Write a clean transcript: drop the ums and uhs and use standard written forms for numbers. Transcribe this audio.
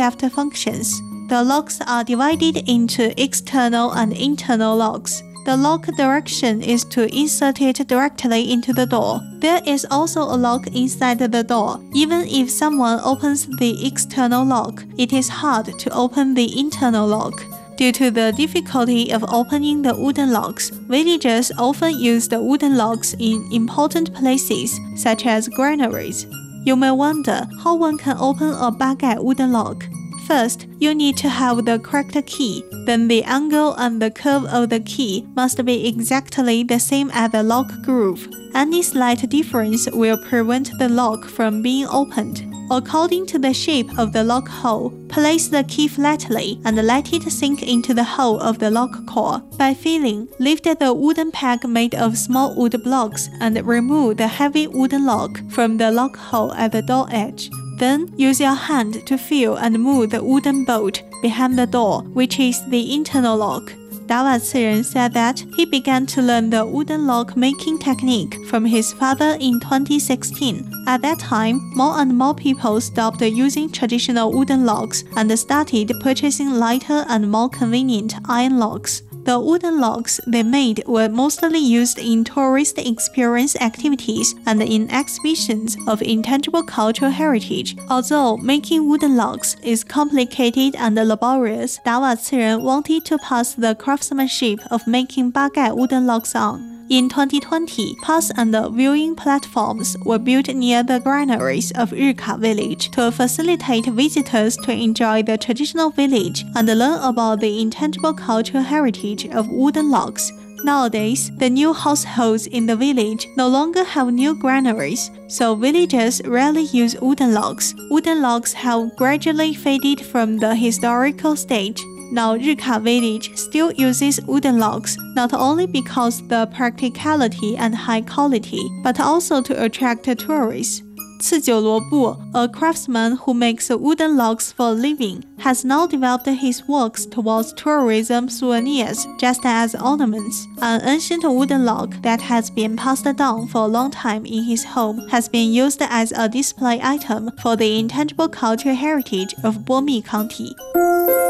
theft functions. The locks are divided into external and internal locks. The lock direction is to insert it directly into the door. There is also a lock inside the door. Even if someone opens the external lock, it is hard to open the internal lock. Due to the difficulty of opening the wooden locks, villagers often use the wooden locks in important places, such as granaries. You may wonder how one can open a baguette wooden lock. First, you need to have the correct key. Then the angle and the curve of the key must be exactly the same as the lock groove. Any slight difference will prevent the lock from being opened. According to the shape of the lock hole, place the key flatly and let it sink into the hole of the lock core. By feeling, lift the wooden peg made of small wood blocks and remove the heavy wooden lock from the lock hole at the door edge. Then, use your hand to feel and move the wooden bolt behind the door, which is the internal lock. 达瓦次人 said that he began to learn the wooden lock making technique from his father in 2016. At that time, more and more people stopped using traditional wooden locks and started purchasing lighter and more convenient iron locks. The wooden locks they made were mostly used in tourist experience activities and in exhibitions of intangible cultural heritage. Although making wooden locks is complicated and laborious, 达瓦次人 wanted to pass the craftsmanship of making baguette wooden locks on. In 2020, paths and viewing platforms were built near the granaries of Rika village to facilitate visitors to enjoy the traditional village and learn about the intangible cultural heritage of wooden locks. Nowadays, the new households in the village no longer have new granaries, so villagers rarely use wooden locks. Wooden locks have gradually faded from the historical stage. Now, Rika village still uses wooden locks, not only because the practicality and high quality, but also to attract tourists. 次久罗布, a craftsman who makes wooden locks for a living, has now developed his works towards tourism souvenirs just as ornaments. An ancient wooden lock that has been passed down for a long time in his home has been used as a display item for the intangible cultural heritage of Bomi County.